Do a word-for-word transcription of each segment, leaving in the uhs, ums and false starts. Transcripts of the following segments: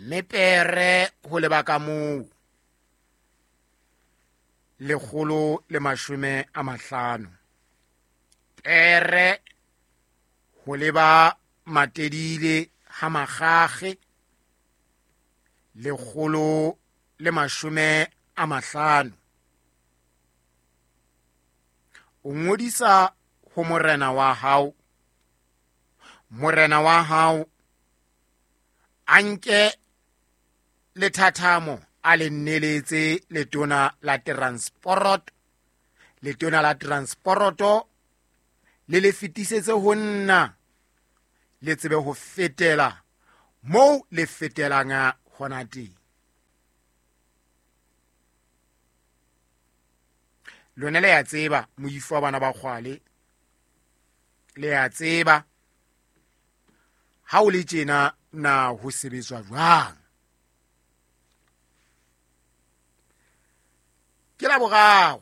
mepere ho lebaka moo lekgolo le mashome a mahlano. Pere ho leba matedile ha makgakge lekgolo le mashome a mahlano. O ngodisa ho morena wa hao, morena wa hao a nke lethathamo a le nneletse letona la transport, letona la transporto le le fetisetse ho nna le tsebe ho fetela moo le fetelang hona teng. Lona le ya tseba moifo wa bana ba kgwale, le ya tseba ha o le tjena na ho sebetswa jwang. Ke la boraro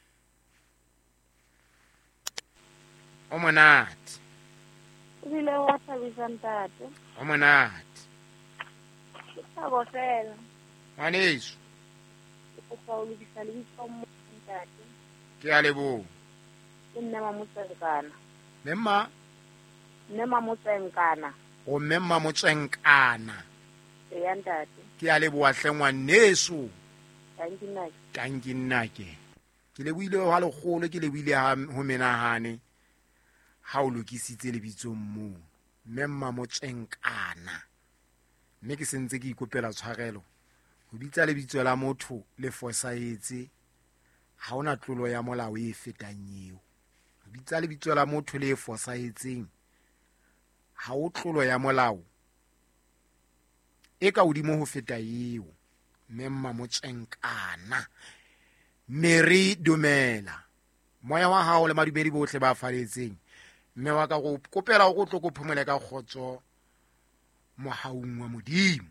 o monate o bile wa thabisa ntate o monate ke tshabo fela ngwaneso ke tsa o lebisa le bitso mo ntate ke a lebo ke nne ma motsenkana memma nne ma motsenkana o memma motsenkana e ya ntate ke a lebo wa hlengwaneso thank you ntate tanki nnake ke leboile ha lekgolo ke leboile ha ho menahane ha o lokisitse lebitsong moo memma motsenkana. Mme ke sentse ke ikopela tshwarelo ho bitsa lebitso la motho le fosaetse ha ona tlolo ya molao e fetang eo. Ho bitsa lebitso la motho le fosaetseng ha o tlolo ya molao e ka hodimo ho feta eo. Memma motsenkana Mary dumela moya wa hao le madumedi bohle ba faletseng mme wa ka go kopela go tlo go phumele ka khotso mohaung wa modimo.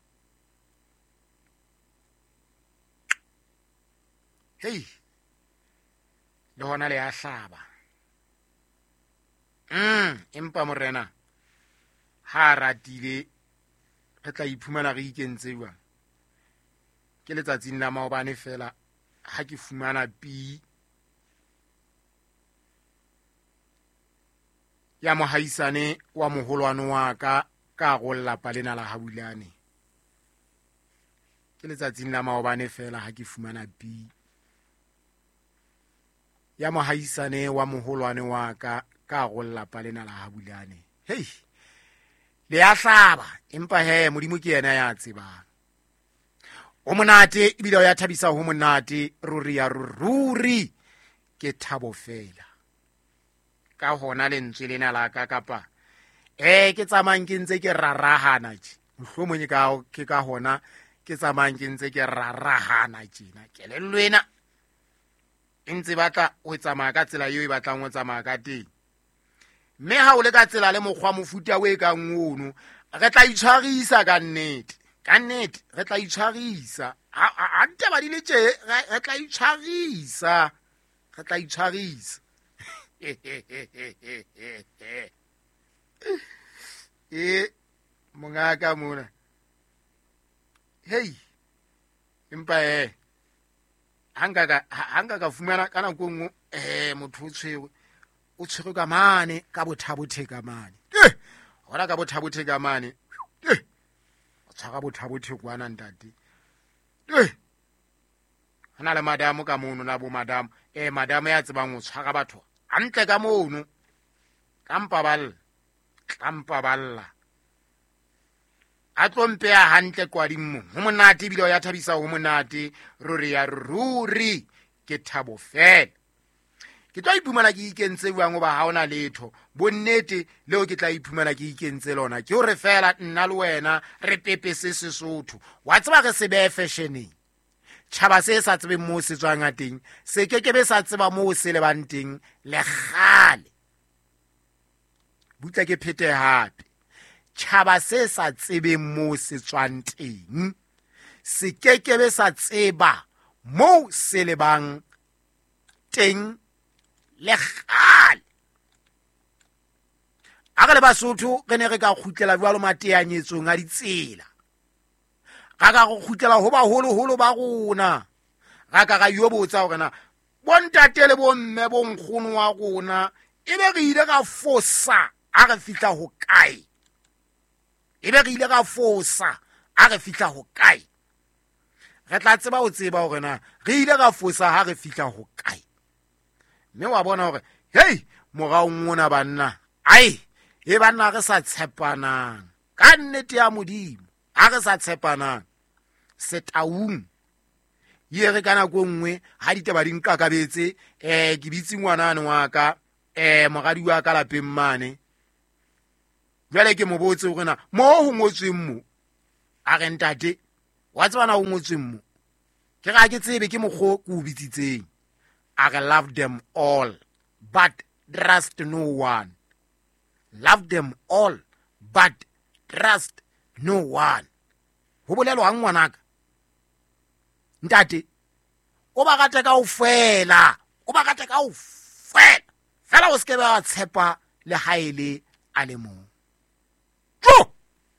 Hey le hona le a hlaba mm empa morena ha ratile re tla iphumana re ikentse jwang ke letsatsing la maobane fela ha ke fumana pi ya mohaisane wa moholwane wa ka ka go lapa lena la Habulane. Ke letsatsing la maobane fela ha ke fumana pi ya mohaisane wa moholwane wa ka ka go lapa lena la Habulane. Hey le ya hlaba empa he modimo ke yena ya tsebang. O monate ebile o ya thabisa ho monate ruri ya ruri ke thabo fela ka hona lentswe lena la ka kapa eh ke tsamang ke ntse ke rarahana tje mohlomong ka ke ka hona ke tsamang ke ntse ke rarahana tjena ke le lwena ntse batla o tsamaya ka tsela eo e batlang o tsamaya ka teng. Mme ha o le ka tsela le mokgwa mofuta we ka ngono re tla itshwarisa ka nnete ka nnete re tla itshwarisa a nte ba di le tje re tla itshwarisa re tla itshwarisa e mongaka mona hey empa eh hanga ka hanga ka fumana kana go ngo eh motho o tshwewe o tshwere ka mane ka bothabothe ka mane eh hona ka bothabothe ka mane eh o tshwara bothabothe kwana ntate eh hana le madamo ka mono na bo madamo eh madamo ya tsebang o tshwara batho antle ka mono kampa bal kampa balla a tlompe ya hantle kwa dimmo ho monate bile ya thabisa ho monate ruri ya ruri ke thabo fela. Ke tla iphumana ke ikentse buang ba ha ona letho bonnete leo ke tla iphumana ke ikentse lona ke hore fela nna le wena re pepese Sesotho wa tseba re se be fashioneng tshaba se sa tsebe mo se tswang a teng se ke ke be sa tseba mo se le bang teng le khale butla ke phete hape tshaba se sa tsebe mo se tswang teng se ke ke be sa tseba mo se le bang teng le khale. A ga le Basotho re ne re ka khutlela jwalo mateanyetsong a ditsela ga ka go khutlela ho ba holo holo ba gona ga ka ga yo botsa gore na bontatele bo mme bo nkgono wa gona e be re ile ga fosa a re fitla ho kae e be re ile ga fosa a re fitla ho kae re tla tseba o tseba gore na re ile ga fosa ha re fitla ho kae mme wa bona gore hey morao ngona banna ai e banna re sa tshepanang ka nnete ya modimo a re sa tshepanang setaung ye re kana go nngwe ha ditaba di nka kabetse eh ke bitsi ngwana ane wa ka eh mogadi wa ka lapeng mane jwale ke mo botse gore na mo ho ngotsweng mo a re ntate wa tsana ho ngotsweng mo ke ga ke tsebe ke mogho go bitsitseng a re love them all but trust no one love them all but trust no one ho bolelo wa ngwanaka ntate o ba gata ka ofela o ba gata ka ofela fela o se ke ba tshepa le haele a le mo tso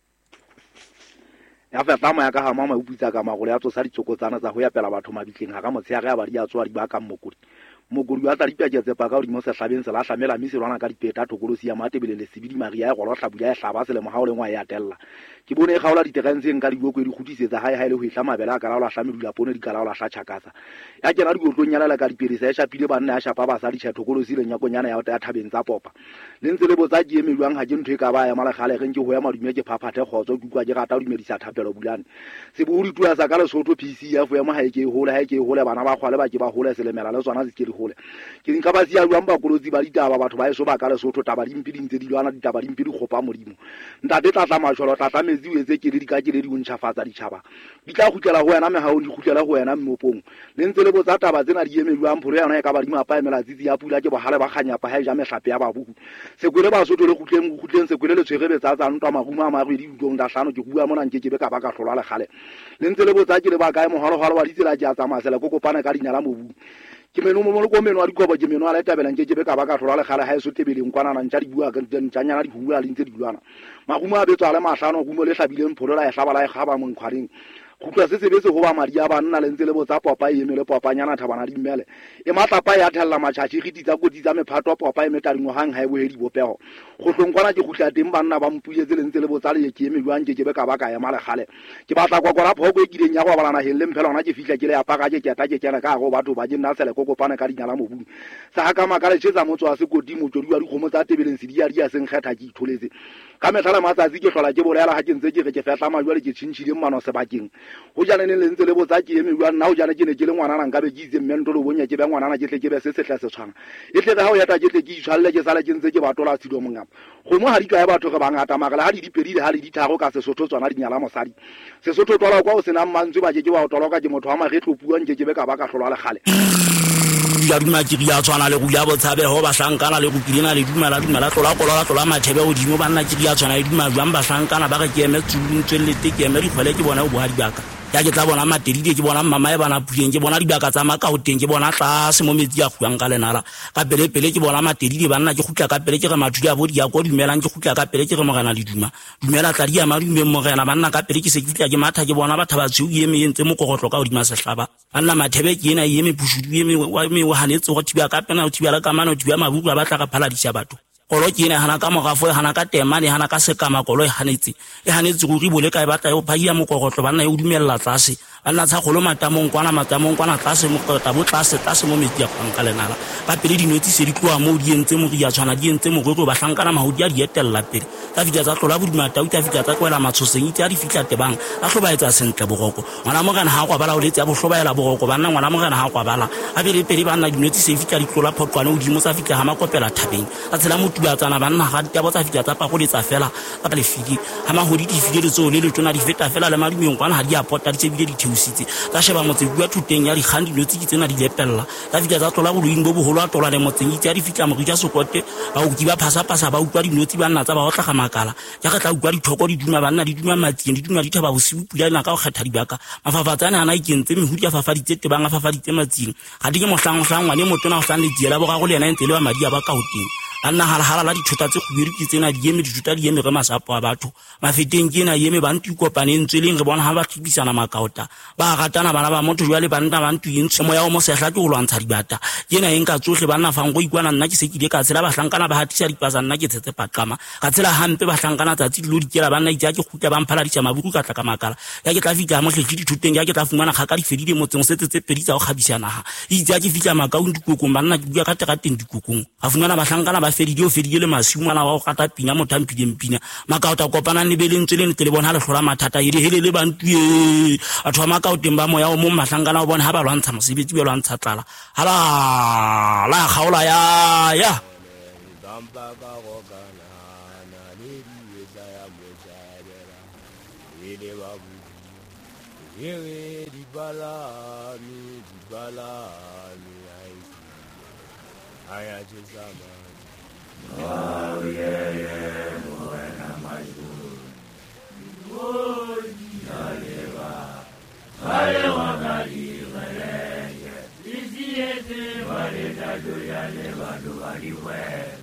ya fa tama ya ka ha mama upitsa ka magole ya tsosa ditsokotsana tsa ho ya pela batho mabitleng ha ka motse ya ga ba di a tswa di ba ka mmokodi mogodi wa tla di pya tsepa ka odimo se hlabeng se la hlamela mise lwana ka dipeta thokolosi ya matebele le sebidi maria ya go hlabula ya hlaba se le mohao le ngwa ya tella ke bone e gaola diterentseng ka diboko di khutisetsa hae hae le ho ihla mabela ka la hlamedula pone di ka la hla tshakasa ya kena di gotlonyala la ka dipirisa ya shapile banna ya shapa ba sa di tsha thokolosi le nyakonyana ya ya thabeng tsa popa le ntse le botsa ke emelwang ha ke ntwe ka ba ya mala gale ge ke ho ya madume ke phaphathe khotso dukwa ke rata o dumedisa thapelo bulane se buri tuya sa ka le sotho P C ya fo ya mo hae ke hola hae ke hola bana ba khwale ba ke ba hola se le mela le tsona se ke di hola ke nka ba sia luamba kolotsi ba ditaba batho ba eso ba ka le sotho taba di mpidi ntse di lwana ditaba di mpidi khopa modimo ntate tla tla matsholo tla tla mezi etse ke di ka ke di untšhafatsa ditšhaba di tla gutlela go wena megao di gutlela go wena mmopong le ntse le botsa taba tsena di emelwang pholo ya yona e ka badimo apa emela tsitsi ya pula ke bogale ba kganya pa ha ja mehlape ya babuku se kwele ba sotho le gutleng go gutleng se kwele le tshwege betsa tsa ntwa maguma a magwe di utong da hlano ke bua mona nke ke be ka ba ka hlola le gale le ntse le botsa ke le ba kae moholo holo wa ditsela ja tsa masela go kopana ka dinyala mobu ke meno mo mo go meno a dikobo ke meno a le tabela nke ke be ka ba ka hlola le gale ha eso tebeleng kwana na ntja di bua ka ntjanyana di bua le ntse di lwana maguma a betswa le mahlano go mo le hlabileng pholo la e hlaba la e gaba mo nkgwareng go tla se sebetse go ba madi a banna le ntse le botsa popa e emele popanyana thabana di mmele e matlapa ya thella matšhatši giti tsa kotsi tsa mephato popa e metading go hang ha e bohedi bopego go tlongkwana ke gutla teng banna ba mpuyetse le ntse le botsa le ke emelwang ke ke be ka ba ka ya male gale ke batla kwa kwa phoko e kileng ya go balana helle mphelona ke fihla ke le ya paka ke ke ta ke kena ka go batho ba jena sele go kopana ka dinyala mobung sa ka makale tsetsa motso a se kodimo tjodi wa dikgomo tsa tebeleng se dia dia seng kgetha ke itholetse ka methala matsatsi ke hlola ke bolela ha ke ntse ke re ke fetla majwale ke tshintshile mmano sebakeng go jana ne le ntse le botsa ke eme nna o jana ke ne ke le ngwana nka be ke itse mmento lo bonya ke be ngwana na ke tle ke be se setla se tshwana e tle ga o ya ta ke tle ke itshwalle ke sala ke ntse ke batola tshido mongapa go mo ha di ka ya batho ga bangata magala ha di dipedile ha di dithago ka sesotho tswana di nyala mosadi sesotho tola kwa o sena mantswe ba ke ke wa toloka ke motho wa magetlo puang ke ke be ka ba ka hlola le gale ya duma ke ya tswana le go ya botshabe ho ba hlankana le go kilena le duma la duma la tlola kolola tlola mathebe o dimo banna ke ya tswana le duma jwang ba hlankana ba ke eme tsuluntswe le te ke eme di khwele ke bona o bohadi baka ya ke tla bona matedide ke bona mama e bana puleng ke bona dibaka tsa maka ho teng ke bona tlase mo metsi ya khuang ka lenala ka pele pele ke bona matedide banna ke khutla ka pele ke re mathudi a bodi ya go dumelang ke khutla ka pele ke re mogana le duma dumela tla di ya madume mogena banna ka pele ke se khutla ke matha ke bona batha ba tshu ye me entse mo kokotlo ka odima sehlaba banna mathebe ke ena ye me pushudu ye me wa me wa hanetse go thiba ka pena o thiba la ka mano thiba mabuku ba batla ka phala di sha batho kolo ke ena hana ka mogafo e hana ka temane hana ka sekama kolo e hanetse e hanetse go ribole ka e batla e phaya mo kokotlo banna e o dumella tlase banna tsa kholo matamong kwana matamong kwana tlase mo kota bo tlase tlase mo metsi ya kwanka lenala ka pele di notsi se di tloa mo di entse mo ria tshwana di entse mo go ba hlankana mahodi a di etella pele ka fitla tsa tlola bodima tau ka fitla tsa kwela matshoseng itse a di fitla tebang a hloba etsa sentle boroko ngwana mo gana ha kwa bala o letse a bo hlobaela boroko banna ngwana mo gana ha kwa bala a pele pele banna di notsi se fitla di tlola phokwane o di mo sa fitla ha makopela thabeng a tsela mo tuba tsana banna ga di botsa fitla tsa pa go letsa fela ka le fiki ha mahodi di fike le tso le le tona di feta fela le madumeng kwana ha di apota di tsebile di theusitse ka sheba motse bua thuteng ya di khandi notsi ke tsena di lepella ka fitla tsa tlola boluing bo boholo a tlola le motseng itse a di fitla mo ja sokote ba o diba phasa phasa ba utlwa di notsi banna tsa ba otla ga makala ja ga tla utlwa di thoko di duma banna di duma matseng di duma di thaba bosibu pula ina ka go kgetha dibaka mafafatsana ana ikentse mehudi ya fafaditse tebang a fafaditse matseng ga di ke mohlang hlangwa ne motona go hlang le diela bo ga go le ena ntse le wa madia ba ka hoteng banna halhala la dithuta tse khubiri ke tsena di eme dithuta di eme re masapo a batho mafeteng ke ena eme bantu ikopaneng tsweleng re bona ha ba tibisana makaota ba ratana bana ba motho jwa le banna bantu yentse moya o mo sehla ke go lwantsha dibata ke ena eng ka tsohle banna fang go ikwana nna ke se ke ka tsela ba hlankana ba hatisa dipasa nna ke tsetse paqama ka tsela hampe ba hlankana tsatsi lo dikela banna itse ke khutla ba mphala ditsa maburu ka tla ka makala ya ke tla fika mo hle ke dithuteng ya ke tla fumana kga ka di fedile motseng setse tse pedi tsa go khabisana ha itse ke fika makaung dikokong banna ke bua ka terateng dikokong ga fumana ba hlankana ba fedile o fedile le masimana wa go gata pinya mothampile mpina makaota kopana le belentse le ntse le bona ha le hlola mathata ire hele le bantu e batho ba makaoteng ba moya o mo mahlankana o bona ha ba lwantsha mosebetsi be lwantsha tlala hala la khaola ya ya Bamba ka gogana na le dietsa ya mojabela ile babu ye di bala mi di bala mi ai aya jisama oh yeah yeah buena mayu oh yaleva alewa gari vale disiete vale da do yaleva do ali we